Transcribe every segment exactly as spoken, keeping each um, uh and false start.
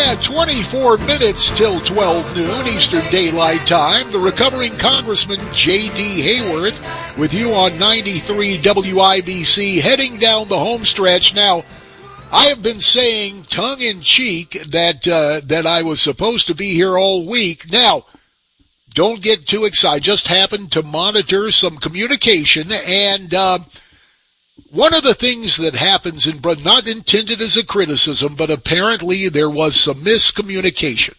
Yeah, twenty-four minutes till twelve noon Eastern Daylight Time. The recovering Congressman J D. Hayworth with you on ninety-three W I B C, heading down the home stretch. Now, I have been saying tongue-in-cheek that uh, that I was supposed to be here all week. Now, don't get too excited. I just happened to monitor some communication, and uh, one of the things that happens in, not intended as a criticism, but apparently there was some miscommunication.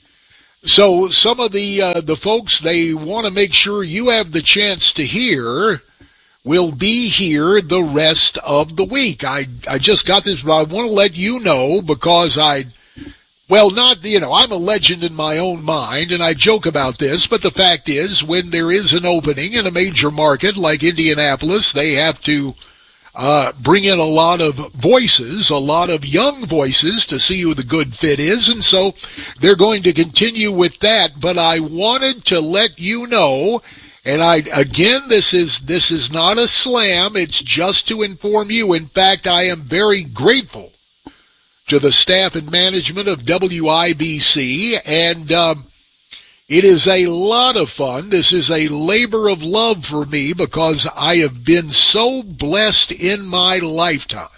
So some of the uh, the folks, they want to make sure you have the chance to hear, will be here the rest of the week. I, I just got this, but I want to let you know because I, well, not, you know, I'm a legend in my own mind, and I joke about this, but the fact is, when there is an opening in a major market like Indianapolis, they have to Uh, bring in a lot of voices, a lot of young voices to see who the good fit is, and so they're going to continue with that. But I wanted to let you know, and I, again, this is, this is not a slam, it's just to inform you. In fact, I am very grateful to the staff and management of W I B C, and, um, it is a lot of fun. This is a labor of love for me because I have been so blessed in my lifetime.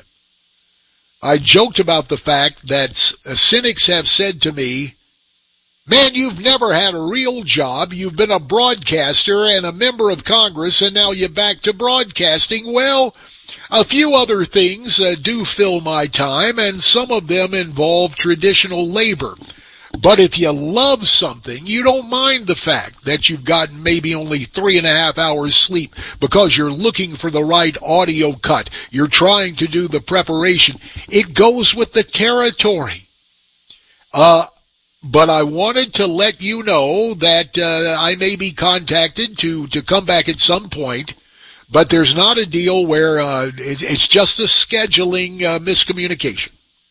I joked about the fact that cynics have said to me, man, you've never had a real job. You've been a broadcaster and a member of Congress, and now you're back to broadcasting. Well, a few other things uh, do fill my time, and some of them involve traditional labor. But if you love something, you don't mind the fact that you've gotten maybe only three and a half hours sleep because you're looking for the right audio cut. You're trying to do the preparation. It goes with the territory. Uh, but I wanted to let you know that uh, I may be contacted to, to come back at some point. But there's not a deal where uh, it, it's just a scheduling uh, miscommunication.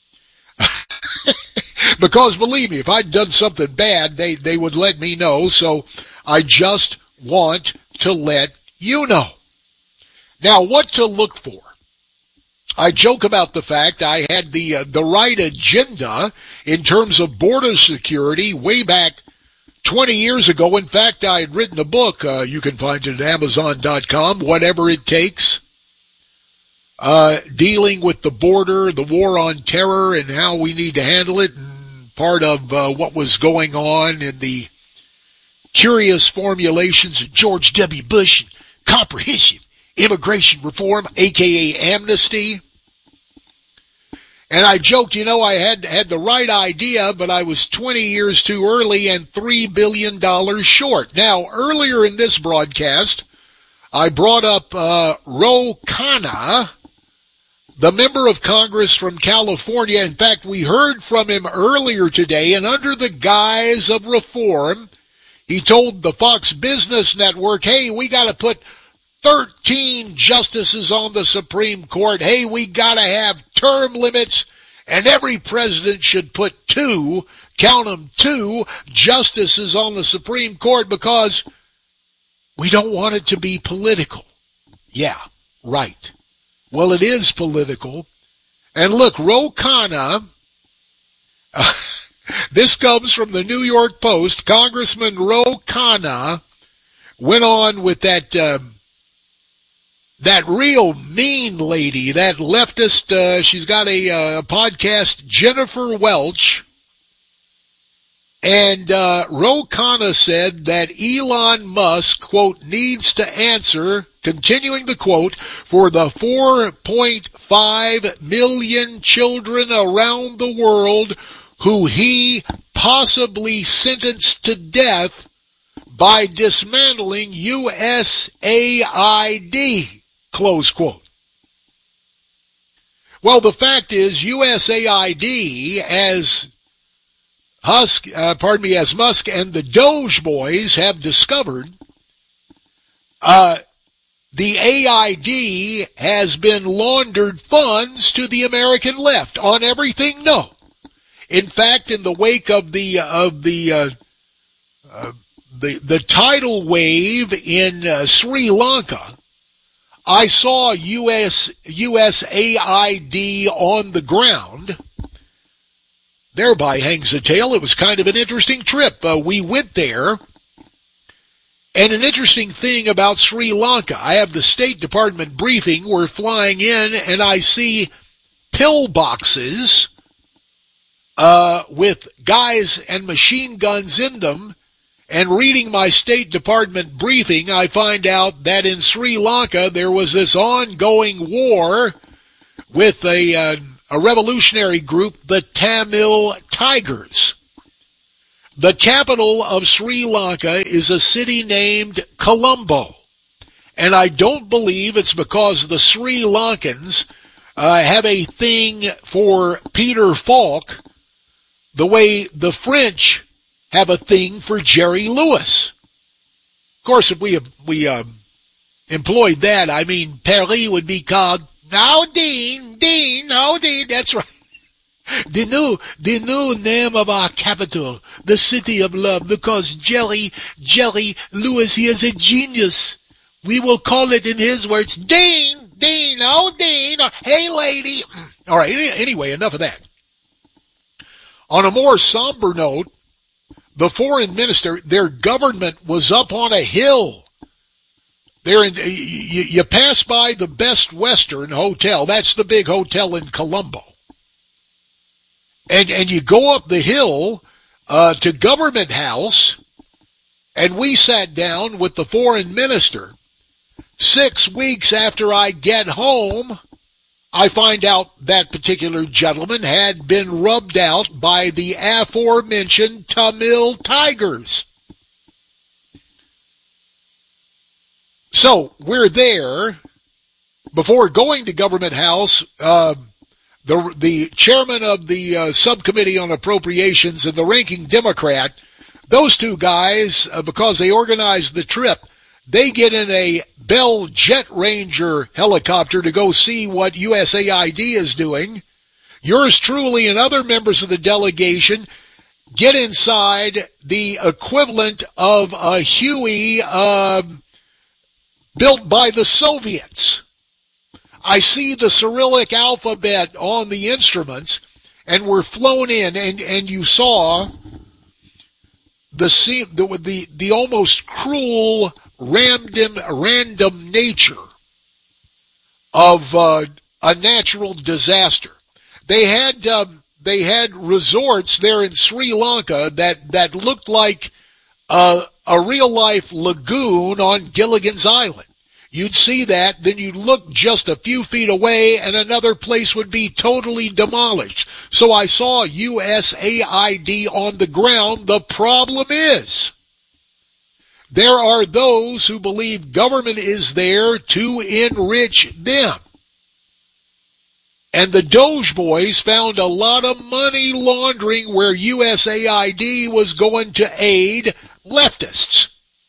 Because believe me, if I'd done something bad, they, they would let me know. So I just want to let you know. Now, what to look for? I joke about the fact I had the uh, the right agenda in terms of border security way back twenty years ago. In fact, I had written a book. Uh, you can find it at amazon dot com, Whatever It Takes. Uh, dealing with the border, the war on terror, and how we need to handle it, and part of uh, what was going on in the curious formulations of George W. Bush and comprehensive immigration reform, a k a amnesty. And I joked, you know, I had had the right idea, but I was twenty years too early and three billion dollars short. Now, earlier in this broadcast, I brought up uh, Ro Khanna, the member of Congress from California. In fact, we heard from him earlier today, and under the guise of reform, he told the Fox Business Network, hey, we got to put thirteen justices on the Supreme Court. Hey, we got to have term limits, and every president should put two, count them, two justices on the Supreme Court because we don't want it to be political. Yeah, right. Well, it is political. And look, Ro Khanna, uh, this comes from the New York Post. Congressman Ro Khanna went on with that um, that real mean lady, that leftist. Uh, she's got a uh, podcast, Jennifer Welch. And uh, Ro Khanna said that Elon Musk, quote, needs to answer, continuing the quote, for the four point five million children around the world who he possibly sentenced to death by dismantling U S A I D, close quote. Well, the fact is U S A I D, as Husk, uh, pardon me, as Musk and the Doge boys have discovered, uh, the A I D has been laundered funds to the American left on everything. No, in fact, in the wake of the of the uh, uh, the the tidal wave in uh, Sri Lanka, I saw U S U S A I D on the ground. thereby hangs a tale. It was kind of an interesting trip. Uh, we went there, and an interesting thing about Sri Lanka, I have the State Department briefing. We're flying in, and I see pill boxes uh, with guys and machine guns in them. And reading my State Department briefing, I find out that in Sri Lanka there was this ongoing war with a, uh, a revolutionary group, the Tamil Tigers. The capital of Sri Lanka is a city named Colombo. And I don't believe it's because the Sri Lankans uh, have a thing for Peter Falk the way the French have a thing for Jerry Lewis. Of course, if we we uh, employed that, I mean, Paris would be called, no, Dean, Dean, no, Dean, that's right. The new, the new name of our capital, the city of love, because Jerry, Jerry Lewis, he is a genius. We will call it in his words, Dean, Dean, oh, Dean, hey, lady. All right, anyway, enough of that. On a more somber note, the foreign minister, their government was up on a hill. They're in, you, you pass by the Best Western Hotel. That's the big hotel in Colombo. And and you go up the hill uh, to Government House, and we sat down with the foreign minister. Six weeks after I get home, I find out that particular gentleman had been rubbed out by the aforementioned Tamil Tigers. So we're there. Before going to Government House, uh, the the chairman of the uh, subcommittee on appropriations and the ranking Democrat, those two guys, uh, because they organized the trip, they get in a Bell Jet Ranger helicopter to go see what U S A I D is doing. Yours truly and other members of the delegation get inside the equivalent of a Huey uh, built by the Soviets. I see the Cyrillic alphabet on the instruments, and we're flown in, and, and you saw the, the, the, the almost cruel random random nature of uh, a natural disaster. They had um, they had resorts there in Sri Lanka that that looked like uh, a real life lagoon on Gilligan's Island. You'd see that, then you'd look just a few feet away, and another place would be totally demolished. So I saw U S A I D on the ground. The problem is, there are those who believe government is there to enrich them. And the Doge boys found a lot of money laundering where U S A I D was going to aid leftists.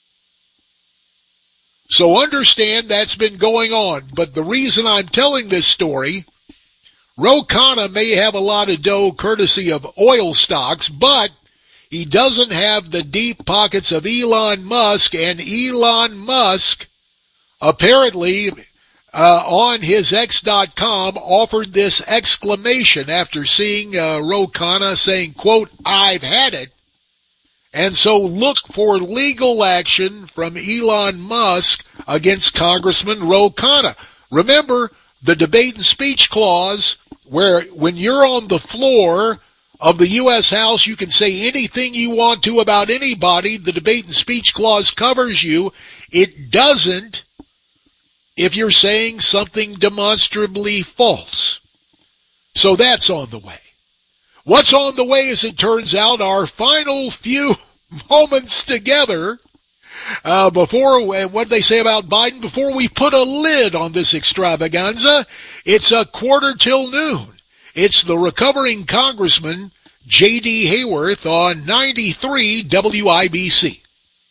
So understand that's been going on. But the reason I'm telling this story, Ro Khanna may have a lot of dough courtesy of oil stocks, but he doesn't have the deep pockets of Elon Musk, and Elon Musk apparently uh, on his X dot com offered this exclamation after seeing uh, Ro Khanna saying, quote, I've had it. And so look for legal action from Elon Musk against Congressman Ro Khanna. Remember the debate and speech clause where when you're on the floor of the U S House, you can say anything you want to about anybody. The debate and speech clause covers you. It doesn't if you're saying something demonstrably false. So that's on the way. What's on the way, as it turns out, our final few moments together uh, before, what they say about Biden, before we put a lid on this extravaganza. It's a quarter till noon. It's the recovering Congressman J D. Hayworth on ninety-three W I B C.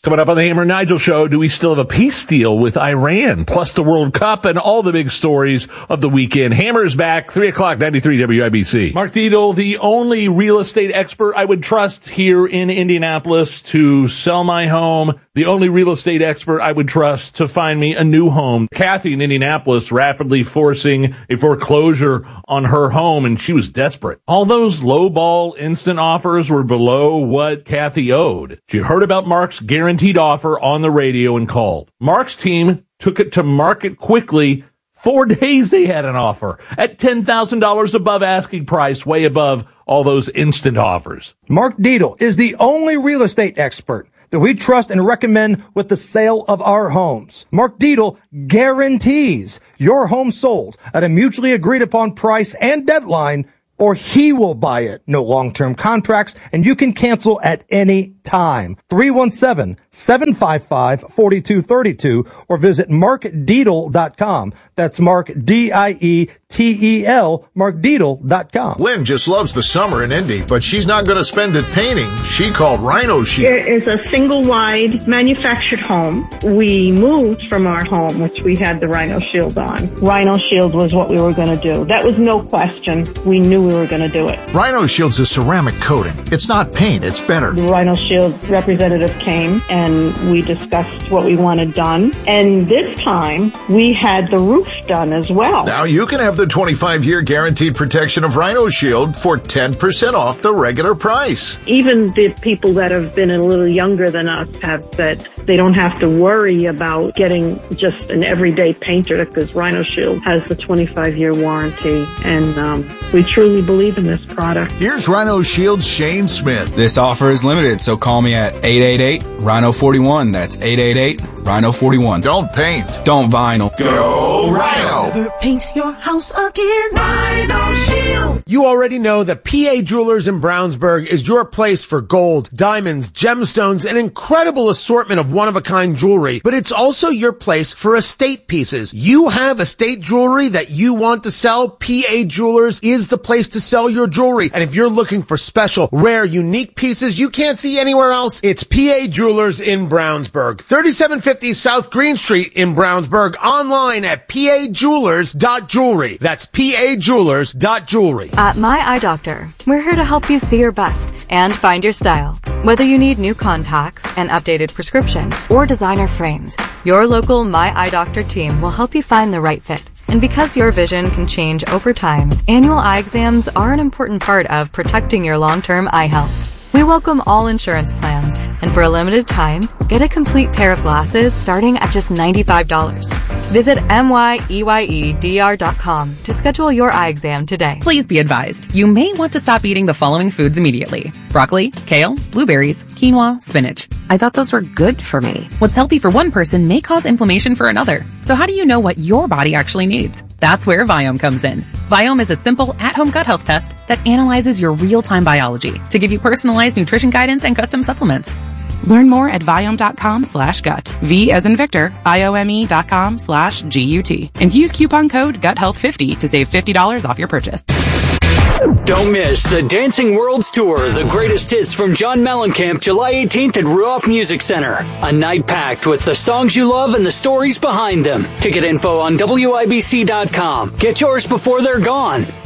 Coming up on the Hammer and Nigel Show, do we still have a peace deal with Iran? Plus the World Cup and all the big stories of the weekend. Hammer's back, three o'clock, ninety-three W I B C. Mark Dietel, the only real estate expert I would trust here in Indianapolis to sell my home. The only real estate expert I would trust to find me a new home. Kathy in Indianapolis rapidly forcing a foreclosure on her home, and she was desperate. All those low-ball instant offers were below what Kathy owed. She heard about Mark's guaranteed offer on the radio and called. Mark's team took it to market quickly. Four days they had an offer at ten thousand dollars above asking price, way above all those instant offers. Mark Dietel is the only real estate expert that we trust and recommend with the sale of our homes. Mark Dietel guarantees your home sold at a mutually agreed upon price and deadline, or he will buy it. No long-term contracts, and you can cancel at any time. three one seven, seven five five, four two three two or visit mark dietel dot com. That's Mark, D I E T E L, mark dietel dot com. Lynn just loves the summer in Indy, but she's not going to spend it painting. She called Rhino Shield. It is a single-wide manufactured home. We moved from our home, which we had the Rhino Shield on. Rhino Shield was what we were going to do. That was no question. We knew we were going to do it. Rhino Shield's a ceramic coating. It's not paint, it's better. The Rhino Shield representative came and we discussed what we wanted done. And this time we had the roof done as well. Now you can have the twenty-five year guaranteed protection of Rhino Shield for ten percent off the regular price. Even the people that have been a little younger than us have said they don't have to worry about getting just an everyday painter because Rhino Shield has the twenty-five year warranty. And um, we truly believe in this product. Here's Rhino Shield's Shane Smith. This offer is limited, so call me at eight eight eight, Rhino four one. That's eight eight eight, Rhino four one. Don't paint. Don't vinyl. Go Rhino. Never paint your house again. Rhino Shield. You already know that P A Jewelers in Brownsburg is your place for gold, diamonds, gemstones, an incredible assortment of one-of-a-kind jewelry, but it's also your place for estate pieces. You have estate jewelry that you want to sell, P A Jewelers is the place to sell your jewelry. And if you're looking for special, rare, unique pieces you can't see anywhere else, it's P A Jewelers in Brownsburg. thirty-seven fifty South Green Street in Brownsburg, online at p a jewelers dot jewelry. That's p a jewelers dot jewelry. At My Eye Doctor, we're here to help you see your best and find your style. Whether you need new contacts, an updated prescription, or designer frames, your local My Eye Doctor team will help you find the right fit. And because your vision can change over time, annual eye exams are an important part of protecting your long-term eye health. We welcome all insurance plans, and for a limited time, get a complete pair of glasses starting at just ninety-five dollars. Visit M Y E Y E D R dot com to schedule your eye exam today. Please be advised, you may want to stop eating the following foods immediately. Broccoli, kale, blueberries, quinoa, spinach. I thought those were good for me. What's healthy for one person may cause inflammation for another. So how do you know what your body actually needs? That's where Viome comes in. Viome is a simple at-home gut health test that analyzes your real-time biology to give you personalized nutrition guidance and custom supplements. Learn more at Viome.com slash gut. V as in Victor, I-O-M-E dot com slash G-U-T. And use coupon code gut health fifty to save fifty dollars off your purchase. Don't miss the Dancing Worlds Tour, the greatest hits from John Mellencamp, July eighteenth at Ruoff Music Center. A night packed with the songs you love and the stories behind them. Ticket info on W I B C dot com. Get yours before they're gone.